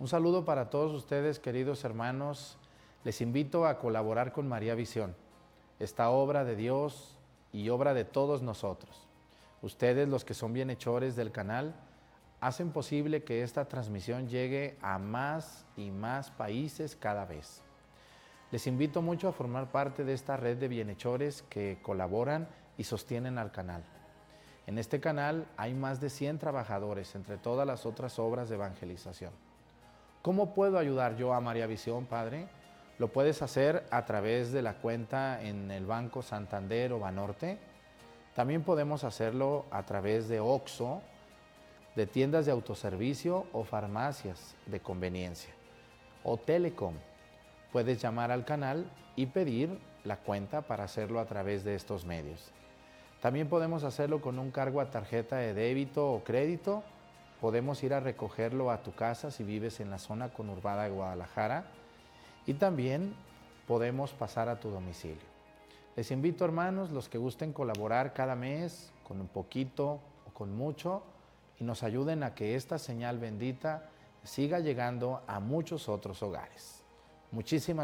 Un saludo para todos ustedes, queridos hermanos. Les invito a colaborar con María Visión, esta obra de Dios y obra de todos nosotros. Ustedes, los que son bienhechores del canal, hacen posible que esta transmisión llegue a más y más países cada vez. Les invito mucho a formar parte de esta red de bienhechores que colaboran y sostienen al canal. En este canal hay más de 100 trabajadores entre todas las otras obras de evangelización. ¿Cómo puedo ayudar yo a María Visión, Padre? Lo puedes hacer a través de la cuenta en el Banco Santander o Banorte. También podemos hacerlo a través de OXXO, de tiendas de autoservicio o farmacias de conveniencia. O Telecom. Puedes llamar al canal y pedir la cuenta para hacerlo a través de estos medios. También podemos hacerlo con un cargo a tarjeta de débito o crédito. Podemos ir a recogerlo a tu casa si vives en la zona conurbada de Guadalajara. Y también podemos pasar a tu domicilio. Les invito, hermanos, los que gusten colaborar cada mes con un poquito o con mucho y nos ayuden a que esta señal bendita siga llegando a muchos otros hogares. Muchísimas